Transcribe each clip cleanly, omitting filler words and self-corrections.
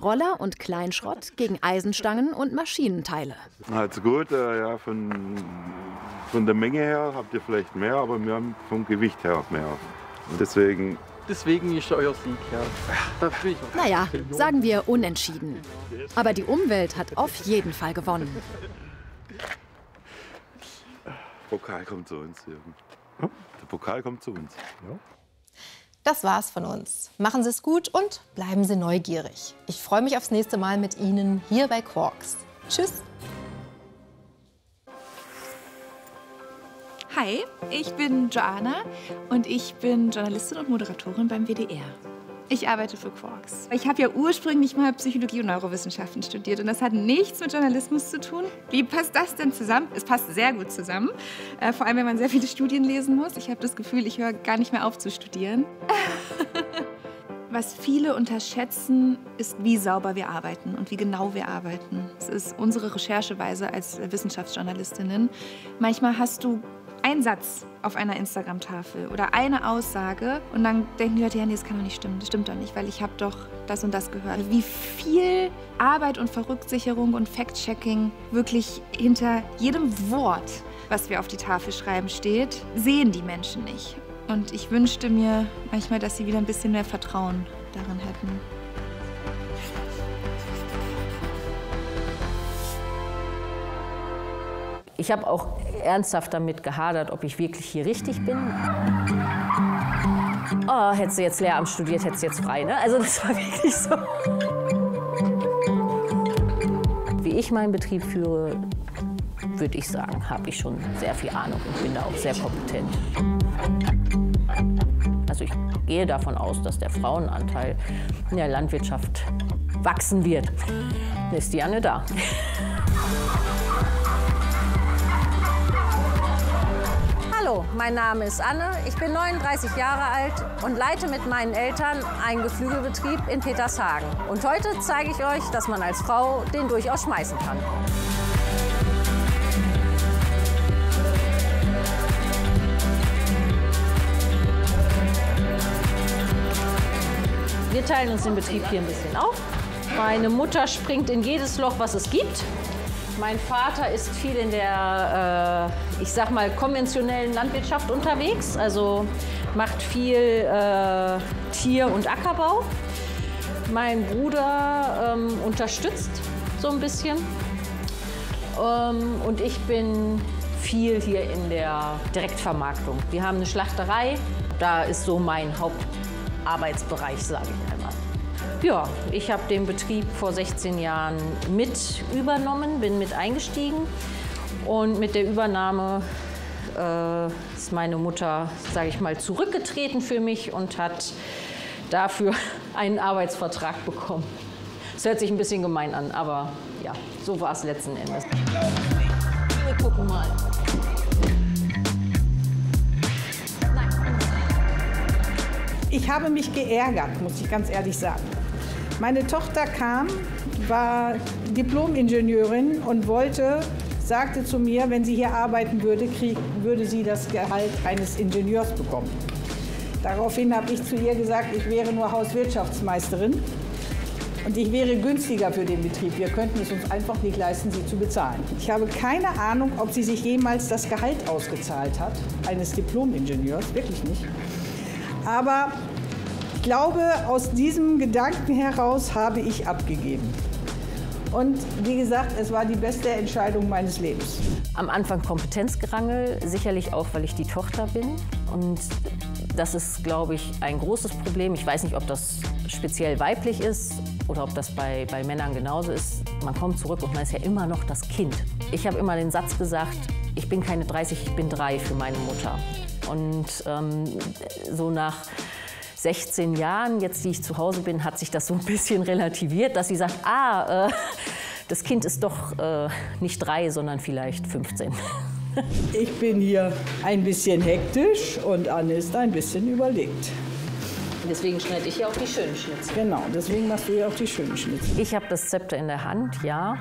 Roller und Kleinschrott gegen Eisenstangen und Maschinenteile. Also gut, ja, von der Menge her habt ihr vielleicht mehr, aber wir haben vom Gewicht her mehr. Und deswegen ist euer Sieg, ja. Naja, sagen wir unentschieden. Aber die Umwelt hat auf jeden Fall gewonnen. Pokal kommt zu uns. Ja. Der Pokal kommt zu uns. Ja. Das war's von uns. Machen Sie es gut und bleiben Sie neugierig. Ich freue mich aufs nächste Mal mit Ihnen hier bei Quarks. Tschüss. Hi, ich bin Joanna und ich bin Journalistin und Moderatorin beim WDR. Ich arbeite für Quarks. Ich habe ja ursprünglich mal Psychologie und Neurowissenschaften studiert und das hat nichts mit Journalismus zu tun. Wie passt das denn zusammen? Es passt sehr gut zusammen, vor allem wenn man sehr viele Studien lesen muss. Ich habe das Gefühl, ich höre gar nicht mehr auf zu studieren. Was viele unterschätzen, ist, wie sauber wir arbeiten und wie genau wir arbeiten. Das ist unsere Rechercheweise als Wissenschaftsjournalistinnen. Manchmal hast du einen Satz auf einer Instagram-Tafel oder eine Aussage und dann denken die Leute, ja, nee, das kann doch nicht stimmen, das stimmt doch nicht, weil ich habe doch das und das gehört. Wie viel Arbeit und Verrücksicherung und Fact-Checking wirklich hinter jedem Wort, was wir auf die Tafel schreiben, steht, sehen die Menschen nicht. Und ich wünschte mir manchmal, dass sie wieder ein bisschen mehr Vertrauen darin hätten. Ich habe auch ernsthaft damit gehadert, ob ich wirklich hier richtig bin. Oh, hättest du jetzt Lehramt studiert, hättest du jetzt frei, ne? Also das war wirklich so. Wie ich meinen Betrieb führe, würde ich sagen, habe ich schon sehr viel Ahnung und bin da auch sehr kompetent. Also ich gehe davon aus, dass der Frauenanteil in der Landwirtschaft wachsen wird. Dann ist die Anne da. Hallo, mein Name ist Anne, ich bin 39 Jahre alt und leite mit meinen Eltern einen Geflügelbetrieb in Petershagen. Und heute zeige ich euch, dass man als Frau den durchaus schmeißen kann. Wir teilen uns den Betrieb hier ein bisschen auf. Meine Mutter springt in jedes Loch, was es gibt. Mein Vater ist viel in der, ich sag mal, konventionellen Landwirtschaft unterwegs. Also macht viel Tier- und Ackerbau. Mein Bruder unterstützt so ein bisschen. Und ich bin viel hier in der Direktvermarktung. Wir haben eine Schlachterei. Da ist so mein Hauptarbeitsbereich, sage ich einmal. Ja, ich habe den Betrieb vor 16 Jahren mit übernommen, bin mit eingestiegen. Und mit der Übernahme ist meine Mutter, sage ich mal, zurückgetreten für mich und hat dafür einen Arbeitsvertrag bekommen. Das hört sich ein bisschen gemein an, aber ja, so war es letzten Endes. Wir gucken mal. Ich habe mich geärgert, muss ich ganz ehrlich sagen. Meine Tochter kam, war Diplom-Ingenieurin und sagte zu mir, wenn sie hier arbeiten würde, würde sie das Gehalt eines Ingenieurs bekommen. Daraufhin habe ich zu ihr gesagt, ich wäre nur Hauswirtschaftsmeisterin und ich wäre günstiger für den Betrieb. Wir könnten es uns einfach nicht leisten, sie zu bezahlen. Ich habe keine Ahnung, ob sie sich jemals das Gehalt ausgezahlt hat, eines Diplom-Ingenieurs, wirklich nicht. Aber ich glaube, aus diesem Gedanken heraus habe ich abgegeben. Und wie gesagt, es war die beste Entscheidung meines Lebens. Am Anfang Kompetenzgerangel, sicherlich auch, weil ich die Tochter bin. Und das ist, glaube ich, ein großes Problem. Ich weiß nicht, ob das speziell weiblich ist oder ob das bei Männern genauso ist. Man kommt zurück und man ist ja immer noch das Kind. Ich habe immer den Satz gesagt, ich bin keine 30, ich bin 3 für meine Mutter. Und so nach 16 Jahren, jetzt die ich zu Hause bin, hat sich das so ein bisschen relativiert, dass sie sagt, das Kind ist doch nicht 3, sondern vielleicht 15. Ich bin hier ein bisschen hektisch und Anne ist ein bisschen überlegt. Deswegen schneide ich ja auch die schönen Schnitzel. Genau, deswegen machst du ja auch die schönen Schnitzel. Ich habe das Zepter in der Hand, ja.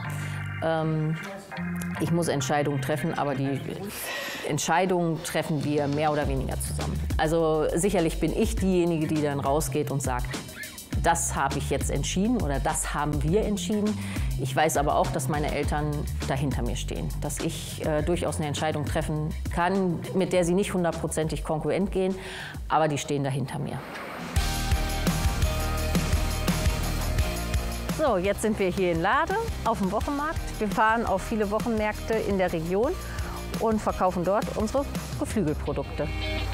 Ich muss Entscheidungen treffen, aber die Entscheidungen treffen wir mehr oder weniger zusammen. Also sicherlich bin ich diejenige, die dann rausgeht und sagt, das habe ich jetzt entschieden oder das haben wir entschieden. Ich weiß aber auch, dass meine Eltern dahinter mir stehen. Dass ich durchaus eine Entscheidung treffen kann, mit der sie nicht 100%ig kongruent gehen, aber die stehen dahinter mir. So, jetzt sind wir hier in Lade auf dem Wochenmarkt. Wir fahren auf viele Wochenmärkte in der Region und verkaufen dort unsere Geflügelprodukte.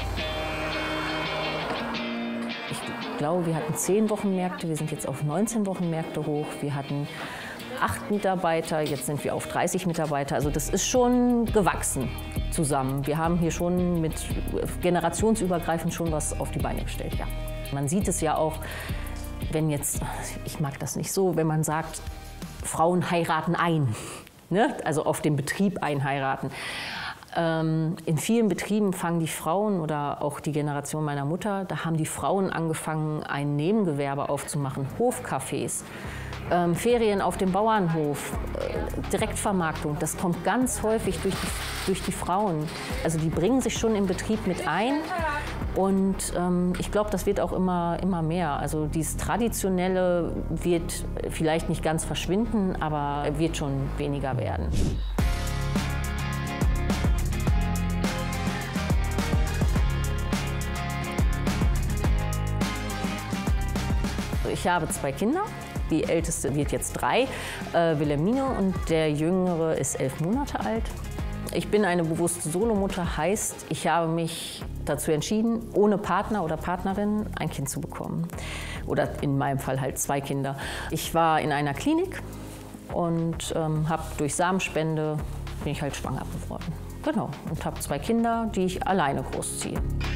Ich glaube, wir hatten 10 Wochenmärkte, wir sind jetzt auf 19 Wochenmärkte hoch. Wir hatten 8 Mitarbeiter, jetzt sind wir auf 30 Mitarbeiter. Also das ist schon gewachsen zusammen. Wir haben hier schon mit generationsübergreifend schon was auf die Beine gestellt, ja. Man sieht es ja auch, wenn jetzt, ich mag das nicht so, wenn man sagt, Frauen heiraten ein, ne? Also auf dem Betrieb einheiraten. In vielen Betrieben fangen die Frauen oder auch die Generation meiner Mutter, da haben die Frauen angefangen, ein Nebengewerbe aufzumachen, Hofcafés, Ferien auf dem Bauernhof, Direktvermarktung. Das kommt ganz häufig durch die Frauen. Also die bringen sich schon im Betrieb mit ein. Und ich glaube, das wird auch immer mehr. Also dieses Traditionelle wird vielleicht nicht ganz verschwinden, aber wird schon weniger werden. Ich habe 2 Kinder. Die älteste wird jetzt 3, Wilhelmine, und der jüngere ist 11 Monate alt. Ich bin eine bewusste Solomutter, heißt, ich habe mich dazu entschieden, ohne Partner oder Partnerin ein Kind zu bekommen. Oder in meinem Fall halt 2 Kinder. Ich war in einer Klinik und habe durch Samenspende bin ich halt schwanger geworden. Genau, und habe 2 Kinder, die ich alleine großziehe.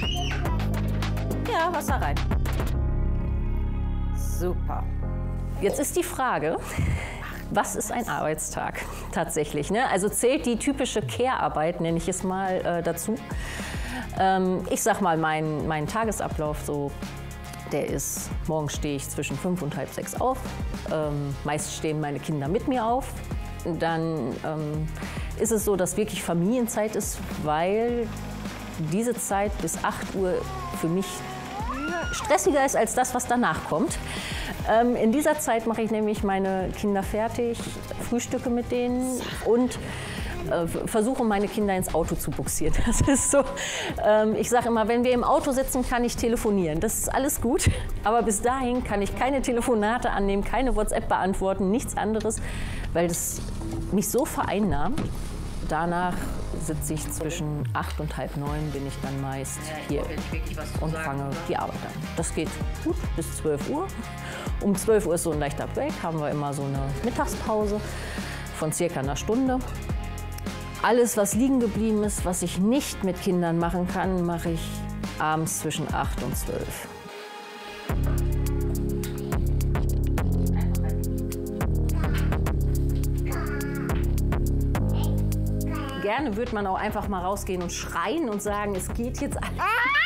Ja, Wasser rein. Super. Jetzt ist die Frage, was ist ein Arbeitstag tatsächlich? Ne? Also zählt die typische Care-Arbeit, nenne ich es mal, dazu. Ich sag mal, mein Tagesablauf, so, der ist, morgens stehe ich zwischen 5 und halb 6 auf. Meist stehen meine Kinder mit mir auf. Dann ist es so, dass wirklich Familienzeit ist, weil diese Zeit bis 8 Uhr für mich stressiger ist als das, was danach kommt. In dieser Zeit mache ich nämlich meine Kinder fertig, frühstücke mit denen und versuche, meine Kinder ins Auto zu bugsieren. Das ist so, ich sage immer, wenn wir im Auto sitzen, kann ich telefonieren. Das ist alles gut, aber bis dahin kann ich keine Telefonate annehmen, keine WhatsApp beantworten, nichts anderes, weil das mich so vereinnahmt. Danach sitze ich zwischen 8 und halb 9, bin ich dann meist hier und fange die Arbeit an. Das geht gut bis 12 Uhr. Um 12 Uhr ist so ein leichter Break, haben wir immer so eine Mittagspause von circa einer Stunde. Alles, was liegen geblieben ist, was ich nicht mit Kindern machen kann, mache ich abends zwischen 8 und 12. Gerne würde man auch einfach mal rausgehen und schreien und sagen, es geht jetzt alles.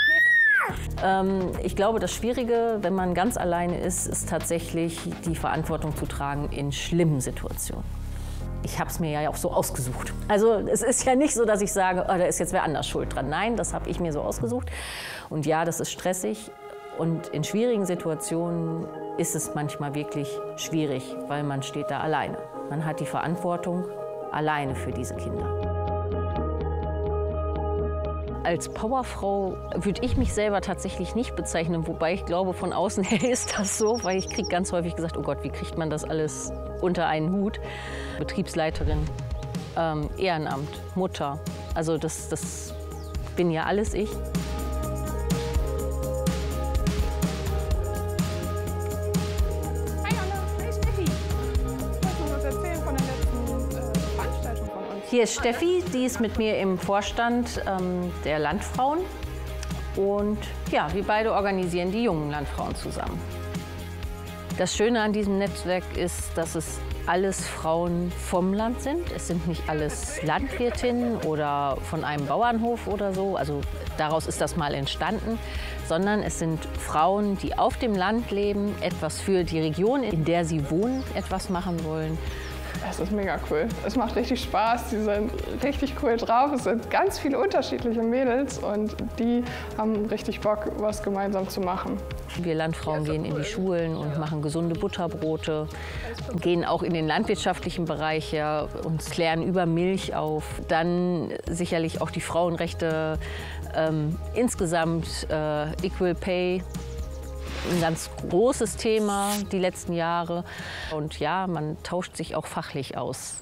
Ich glaube, das Schwierige, wenn man ganz alleine ist, ist tatsächlich die Verantwortung zu tragen in schlimmen Situationen. Ich habe es mir ja auch so ausgesucht. Also es ist ja nicht so, dass ich sage, oh, da ist jetzt wer anders schuld dran. Nein, das habe ich mir so ausgesucht. Und ja, das ist stressig. Und in schwierigen Situationen ist es manchmal wirklich schwierig, weil man steht da alleine. Man hat die Verantwortung alleine für diese Kinder. Als Powerfrau würde ich mich selber tatsächlich nicht bezeichnen, wobei ich glaube, von außen her ist das so, weil ich kriege ganz häufig gesagt, oh Gott, wie kriegt man das alles unter einen Hut? Betriebsleiterin, Ehrenamt, Mutter, also das bin ja alles ich. Hier ist Steffi, die ist mit mir im Vorstand der Landfrauen. Und ja, wir beide organisieren die jungen Landfrauen zusammen. Das Schöne an diesem Netzwerk ist, dass es alles Frauen vom Land sind. Es sind nicht alles Landwirtinnen oder von einem Bauernhof oder so. Also daraus ist das mal entstanden. Sondern es sind Frauen, die auf dem Land leben, etwas für die Region, in der sie wohnen, etwas machen wollen. Es ist mega cool. Es macht richtig Spaß, die sind richtig cool drauf. Es sind ganz viele unterschiedliche Mädels und die haben richtig Bock, was gemeinsam zu machen. Wir Landfrauen gehen in die Schulen und machen gesunde Butterbrote, gehen auch in den landwirtschaftlichen Bereich und klären über Milch auf. Dann sicherlich auch die Frauenrechte, insgesamt Equal Pay. Ein ganz großes Thema die letzten Jahre. Und ja, man tauscht sich auch fachlich aus.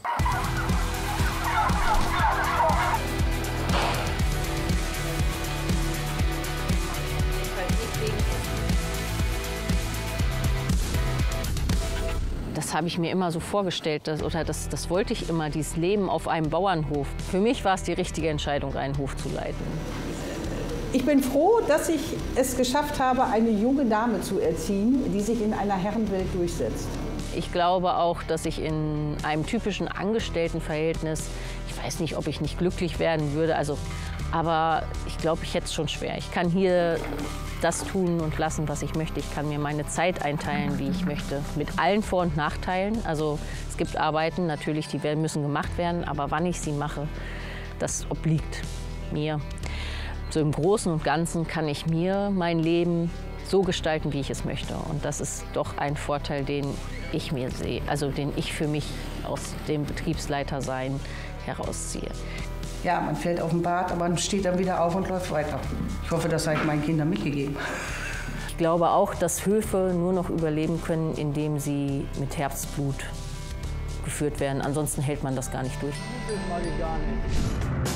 Das habe ich mir immer so vorgestellt, das wollte ich immer, dieses Leben auf einem Bauernhof. Für mich war es die richtige Entscheidung, einen Hof zu leiten. Ich bin froh, dass ich es geschafft habe, eine junge Dame zu erziehen, die sich in einer Herrenwelt durchsetzt. Ich glaube auch, dass ich in einem typischen Angestelltenverhältnis, ich weiß nicht, ob ich nicht glücklich werden würde, aber ich glaube, ich hätte es schon schwer. Ich kann hier das tun und lassen, was ich möchte. Ich kann mir meine Zeit einteilen, wie ich möchte, mit allen Vor- und Nachteilen. Also es gibt Arbeiten, natürlich, die müssen gemacht werden, aber wann ich sie mache, das obliegt mir. So im Großen und Ganzen kann ich mir mein Leben so gestalten, wie ich es möchte. Und das ist doch ein Vorteil, den ich mir sehe, also den ich für mich aus dem Betriebsleitersein herausziehe. Ja, man fällt auf den Bart, aber man steht dann wieder auf und läuft weiter. Ich hoffe, das habe ich meinen Kindern mitgegeben. Ich glaube auch, dass Höfe nur noch überleben können, indem sie mit Herzblut geführt werden. Ansonsten hält man das gar nicht durch.